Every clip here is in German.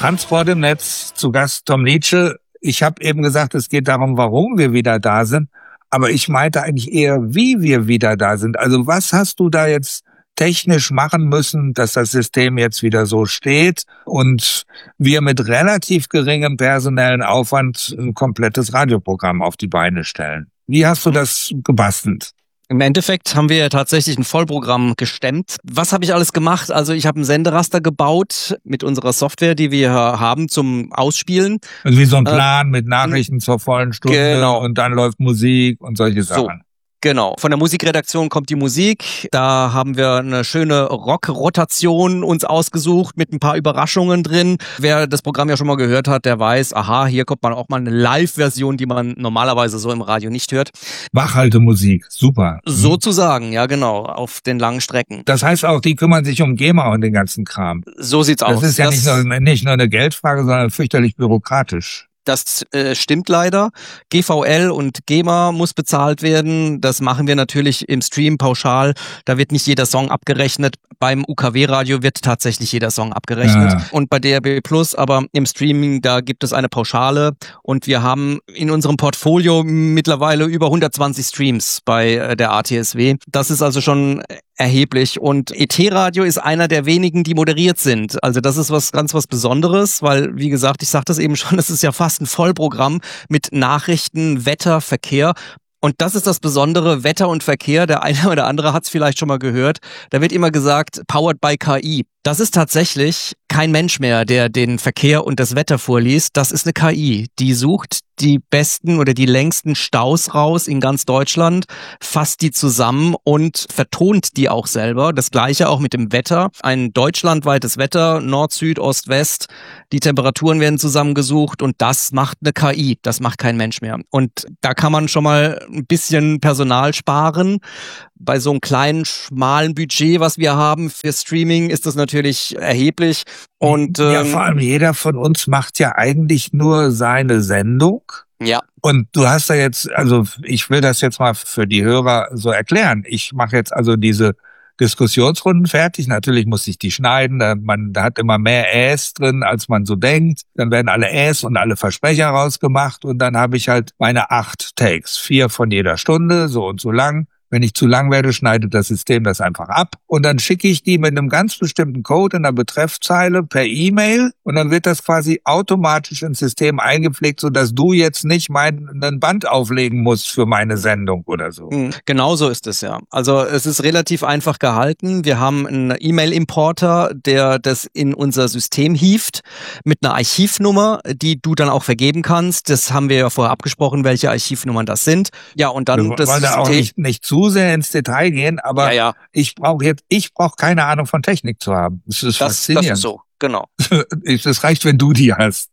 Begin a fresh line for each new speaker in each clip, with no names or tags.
Transport im Netz, zu Gast Tom Nietzsche. Ich habe eben gesagt, es geht darum, warum wir wieder da sind. Aber ich meinte eigentlich eher, wie wir wieder da sind. Also was hast du da jetzt technisch machen müssen, dass das System jetzt wieder so steht und wir mit relativ geringem personellen Aufwand ein komplettes Radioprogramm auf die Beine stellen? Wie hast du das gebastelt?
Im Endeffekt haben wir ja tatsächlich ein Vollprogramm gestemmt. Was habe ich alles gemacht? Also ich habe ein Senderaster gebaut mit unserer Software, die wir haben zum Ausspielen.
Also wie so ein Plan mit Nachrichten zur vollen Stunde, genau. Und dann läuft Musik und solche Sachen.
So. Genau. Von der Musikredaktion kommt die Musik. Da haben wir eine schöne Rock-Rotation uns ausgesucht mit ein paar Überraschungen drin. Wer das Programm ja schon mal gehört hat, der weiß, aha, hier kommt man auch mal eine Live-Version, die man normalerweise so im Radio nicht hört.
Wachhaltemusik, super.
Sozusagen, ja genau, auf den langen Strecken.
Das heißt auch, die kümmern sich um GEMA und den ganzen Kram.
So sieht's aus.
Das ist ja nicht nur eine Geldfrage, sondern fürchterlich bürokratisch.
Das stimmt leider. GVL und GEMA muss bezahlt werden. Das machen wir natürlich im Stream pauschal. Da wird nicht jeder Song abgerechnet. Beim UKW-Radio wird tatsächlich jeder Song abgerechnet. Ja. Und bei DRB Plus, aber im Streaming, da gibt es eine Pauschale. Und wir haben in unserem Portfolio mittlerweile über 120 Streams bei der ATSW. Das ist also schon erheblich. Und ET-Radio ist einer der wenigen, die moderiert sind. Also das ist was ganz Besonderes, weil, wie gesagt, ich sagte das eben schon, es ist ja fast ein Vollprogramm mit Nachrichten, Wetter, Verkehr. Und das ist das Besondere, Wetter und Verkehr. Der eine oder andere hat es vielleicht schon mal gehört. Da wird immer gesagt, powered by KI. Das ist tatsächlich kein Mensch mehr, der den Verkehr und das Wetter vorliest. Das ist eine KI. Die sucht die besten oder die längsten Staus raus in ganz Deutschland, fasst die zusammen und vertont die auch selber. Das Gleiche auch mit dem Wetter. Ein deutschlandweites Wetter, Nord, Süd, Ost, West. Die Temperaturen werden zusammengesucht und das macht eine KI. Das macht kein Mensch mehr. Und da kann man schon mal ein bisschen Personal sparen. Bei so einem kleinen, schmalen Budget, was wir haben für Streaming, ist das natürlich erheblich. Und
ja, vor allem jeder von uns macht ja eigentlich nur seine Sendung.
Ja.
Und du hast da jetzt, also ich will das jetzt mal für die Hörer so erklären. Ich mache jetzt also diese Diskussionsrunden fertig. Natürlich muss ich die schneiden. Da hat immer mehr Äs drin, als man so denkt. Dann werden alle Äs und alle Versprecher rausgemacht. Und dann habe ich halt meine 8 Takes. 4 von jeder Stunde, so und so lang. Wenn ich zu lang werde, schneidet das System das einfach ab. Und dann schicke ich die mit einem ganz bestimmten Code in der Betreffzeile per E-Mail. Und dann wird das quasi automatisch ins System eingepflegt, sodass du jetzt nicht einen Band auflegen musst für meine Sendung oder so.
Genau so ist es ja. Also es ist relativ einfach gehalten. Wir haben einen E-Mail-Importer, der das in unser System hieft mit einer Archivnummer, die du dann auch vergeben kannst. Das haben wir ja vorher abgesprochen, welche Archivnummern das sind. Ja, und dann
das System... auch nicht zu sehr ins Detail gehen, aber
ja.
Ich brauche keine Ahnung von Technik zu haben. Das ist faszinierend.
Das ist so, genau.
Das reicht, wenn du die hast.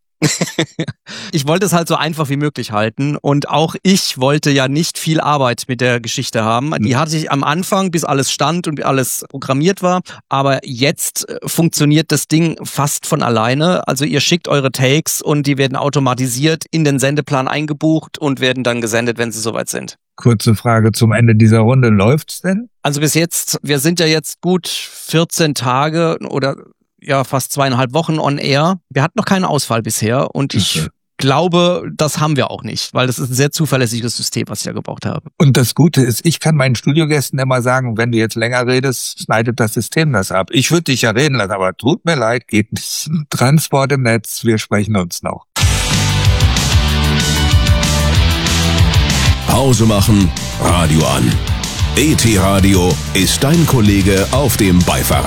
Ich wollte es halt so einfach wie möglich halten und auch ich wollte ja nicht viel Arbeit mit der Geschichte haben. Die hatte ich am Anfang, bis alles stand und alles programmiert war, aber jetzt funktioniert das Ding fast von alleine. Also ihr schickt eure Takes und die werden automatisiert in den Sendeplan eingebucht und werden dann gesendet, wenn sie soweit sind.
Kurze Frage zum Ende dieser Runde. Läuft's denn?
Also bis jetzt, wir sind ja jetzt gut 14 Tage oder ja fast 2,5 Wochen on air. Wir hatten noch keinen Ausfall bisher und ich glaube, das haben wir auch nicht, weil das ist ein sehr zuverlässiges System, was ich da gebraucht habe.
Und das Gute ist, ich kann meinen Studiogästen immer sagen, wenn du jetzt länger redest, schneidet das System das ab. Ich würde dich ja reden lassen, aber tut mir leid, geht nicht. Transport im Netz, wir sprechen uns noch.
Pause machen, Radio an. ET Radio ist dein Kollege auf dem Beifahrer.